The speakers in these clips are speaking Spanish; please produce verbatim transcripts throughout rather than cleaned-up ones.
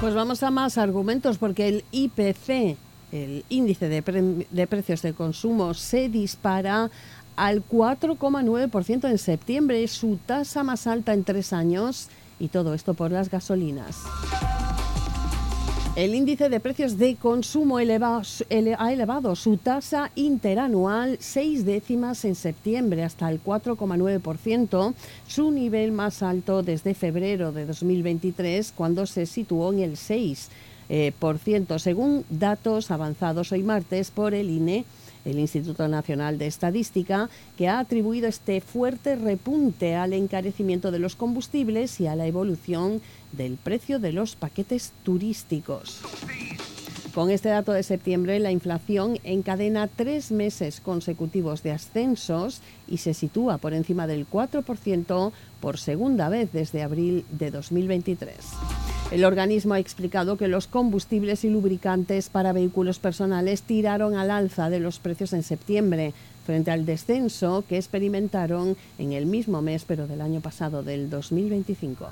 Pues vamos a más argumentos, porque el I P C, el índice de, pre de precios de consumo, se dispara al cuatro coma nueve por ciento en septiembre, es su tasa más alta en tres años, y todo esto por las gasolinas. El índice de precios de consumo eleva, ele, ha elevado su tasa interanual seis décimas en septiembre hasta el cuatro coma nueve por ciento, su nivel más alto desde febrero de dos mil veintitrés, cuando se situó en el seis por ciento, según datos avanzados hoy martes por el I N E, el Instituto Nacional de Estadística, que ha atribuido este fuerte repunte al encarecimiento de los combustibles y a la evolución del precio de los paquetes turísticos. Con este dato de septiembre, la inflación encadena tres meses consecutivos de ascensos y se sitúa por encima del cuatro por ciento por segunda vez desde abril de dos mil veintitrés. El organismo ha explicado que los combustibles y lubricantes para vehículos personales tiraron al alza de los precios en septiembre, frente al descenso que experimentaron en el mismo mes, pero del año pasado, del dos mil veinticinco.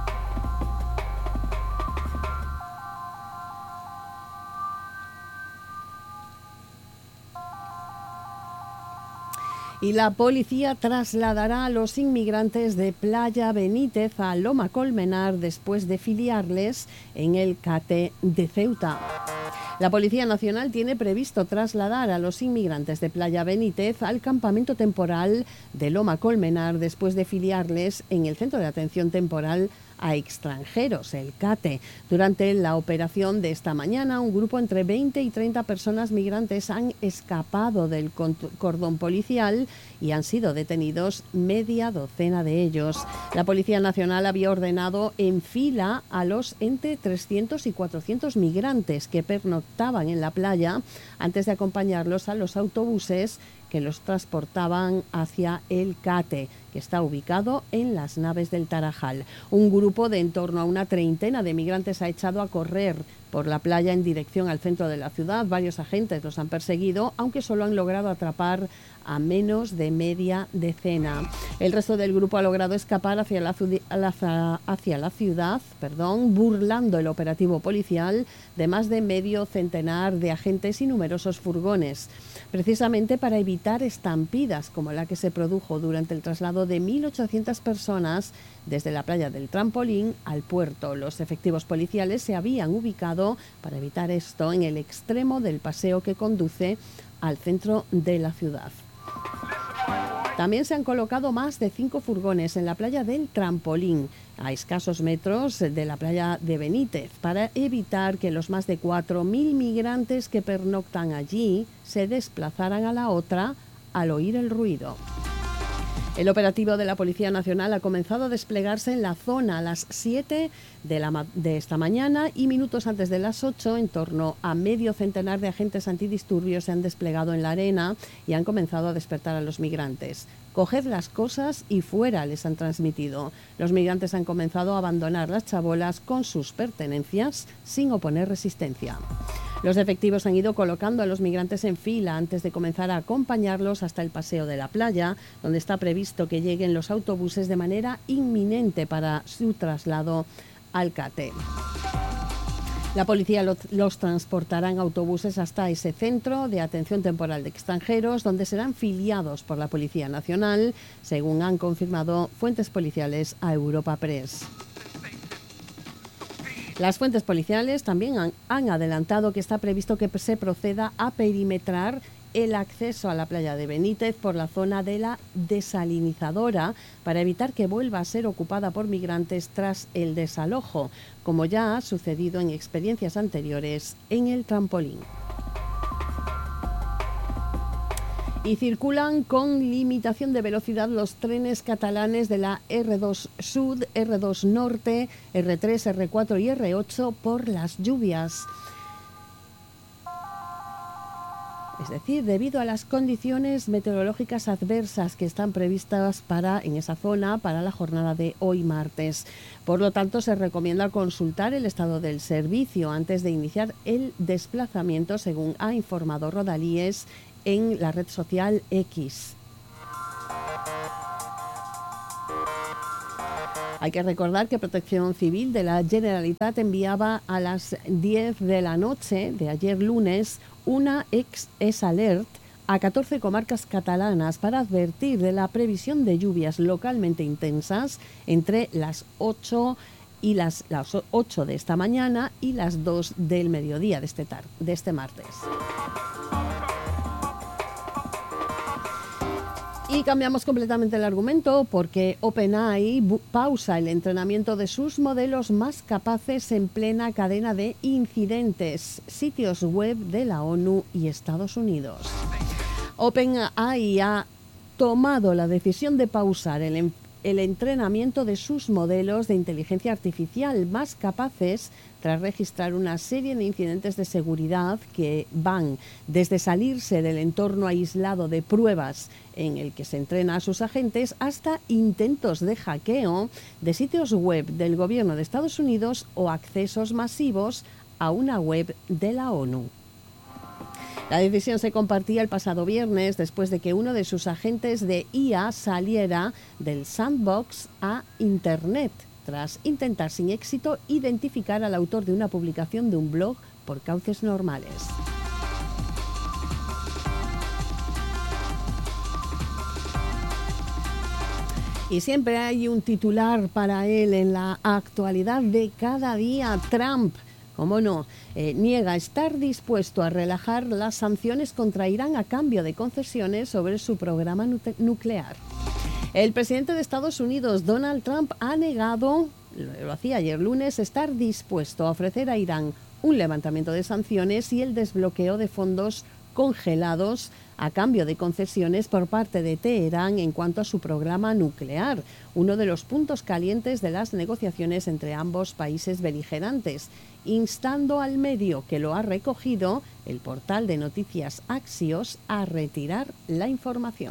Y la policía trasladará a los inmigrantes de Playa Benítez a Loma Colmenar después de filiarles en el C A T E de Ceuta. La Policía Nacional tiene previsto trasladar a los inmigrantes de Playa Benítez al campamento temporal de Loma Colmenar después de filiarles en el Centro de Atención Temporal a Extranjeros, el C A T E. Durante la operación de esta mañana, un grupo entre veinte y treinta personas migrantes han escapado del cordón policial y han sido detenidos media docena de ellos. La Policía Nacional había ordenado en fila a los entre trescientos y cuatrocientos migrantes que pernoctaban en la playa antes de acompañarlos a los autobuses que los transportaban hacia el C A T E, que está ubicado en las naves del Tarajal. Un grupo de en torno a una treintena de migrantes ha echado a correr por la playa en dirección al centro de la ciudad. Varios agentes los han perseguido, aunque solo han logrado atrapar a menos de media decena. El resto del grupo ha logrado escapar hacia la, hacia la ciudad, perdón, burlando el operativo policial de más de medio centenar de agentes y numerosos furgones, precisamente para evitar estampidas como la que se produjo durante el traslado de mil ochocientas personas desde la playa del Trampolín al puerto. Los efectivos policiales se habían ubicado para evitar esto en el extremo del paseo que conduce al centro de la ciudad. También se han colocado más de cinco furgones en la playa del Trampolín, a escasos metros de la playa de Benítez, para evitar que los más de cuatro mil migrantes que pernoctan allí se desplazaran a la otra al oír el ruido. El operativo de la Policía Nacional ha comenzado a desplegarse en la zona a las siete de, la, de esta mañana y minutos antes de las ocho, en torno a medio centenar de agentes antidisturbios se han desplegado en la arena y han comenzado a despertar a los migrantes. Coged las cosas y fuera, les han transmitido. Los migrantes han comenzado a abandonar las chabolas con sus pertenencias sin oponer resistencia. Los efectivos han ido colocando a los migrantes en fila antes de comenzar a acompañarlos hasta el paseo de la playa, donde está previsto que lleguen los autobuses de manera inminente para su traslado al C A T E. La policía los, los transportará en autobuses hasta ese centro de atención temporal de extranjeros, donde serán filiados por la Policía Nacional, según han confirmado fuentes policiales a Europa Press. Las fuentes policiales también han, han adelantado que está previsto que se proceda a perimetrar el acceso a la playa de Benítez por la zona de la desalinizadora para evitar que vuelva a ser ocupada por migrantes tras el desalojo, como ya ha sucedido en experiencias anteriores en el Trampolín. Y circulan con limitación de velocidad los trenes catalanes de la erre dos Sud, erre dos Norte, erre tres, erre cuatro y erre ocho por las lluvias. Es decir, debido a las condiciones meteorológicas adversas que están previstas para, en esa zona para la jornada de hoy martes. Por lo tanto, se recomienda consultar el estado del servicio antes de iniciar el desplazamiento, según ha informado Rodalíes en la red social X. Hay que recordar que Protección Civil de la Generalitat enviaba a las diez de la noche de ayer lunes una ex-alert a catorce comarcas catalanas para advertir de la previsión de lluvias localmente intensas entre las ocho y las, las ocho de esta mañana y las dos del mediodía de este, tar, de este martes. Y cambiamos completamente el argumento porque OpenAI pausa el entrenamiento de sus modelos más capaces en plena cadena de incidentes, sitios web de la ONU y Estados Unidos. OpenAI ha tomado la decisión de pausar el, el entrenamiento de sus modelos de inteligencia artificial más capaces tras registrar una serie de incidentes de seguridad que van desde salirse del entorno aislado de pruebas en el que se entrena a sus agentes hasta intentos de hackeo de sitios web del gobierno de Estados Unidos o accesos masivos a una web de la ONU. La decisión se compartía el pasado viernes después de que uno de sus agentes de I A saliera del sandbox a Internet, tras intentar sin éxito identificar al autor de una publicación de un blog por cauces normales. Y siempre hay un titular para él en la actualidad de cada día. Trump, cómo no, eh, niega estar dispuesto a relajar las sanciones contra Irán a cambio de concesiones sobre su programa nuclear. El presidente de Estados Unidos, Donald Trump, ha negado, lo hacía ayer lunes, estar dispuesto a ofrecer a Irán un levantamiento de sanciones y el desbloqueo de fondos congelados a cambio de concesiones por parte de Teherán en cuanto a su programa nuclear, uno de los puntos calientes de las negociaciones entre ambos países beligerantes, instando al medio que lo ha recogido, el portal de noticias Axios, a retirar la información.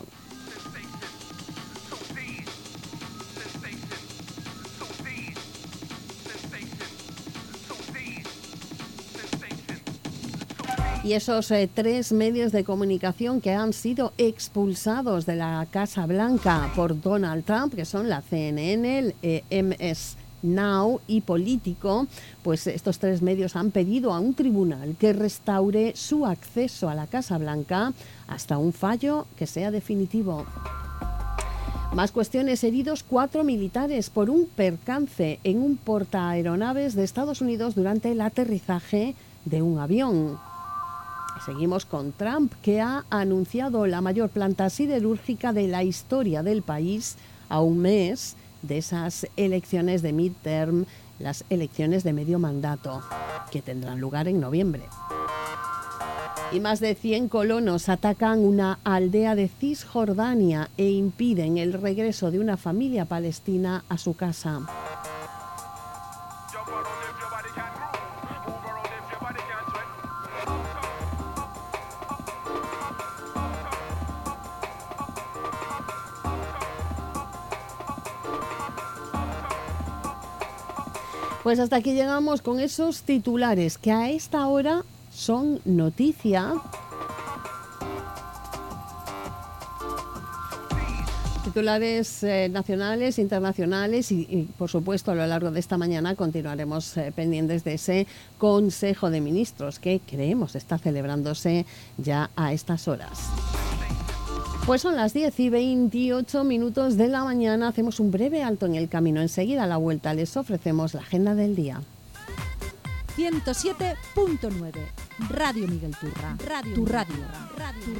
Y esos eh, tres medios de comunicación que han sido expulsados de la Casa Blanca por Donald Trump, que son la C N N, el eh, M S Now y Político, pues estos tres medios han pedido a un tribunal que restaure su acceso a la Casa Blanca hasta un fallo que sea definitivo. Más cuestiones: heridos cuatro militares por un percance en un portaaeronaves de Estados Unidos durante el aterrizaje de un avión. Seguimos con Trump, que ha anunciado la mayor planta siderúrgica de la historia del país a un mes de esas elecciones de midterm, las elecciones de medio mandato, que tendrán lugar en noviembre. Y más de cien colonos atacan una aldea de Cisjordania e impiden el regreso de una familia palestina a su casa. Pues hasta aquí llegamos con esos titulares que a esta hora son noticia. Titulares eh, nacionales, internacionales y, y, por supuesto, a lo largo de esta mañana continuaremos eh, pendientes de ese Consejo de Ministros que creemos está celebrándose ya a estas horas. Pues son las diez y veintiocho minutos de la mañana. Hacemos un breve alto en el camino. Enseguida, a la vuelta, les ofrecemos la agenda del día. ciento siete punto nueve Radio Miguel Turra. Radio, tu radio. radio.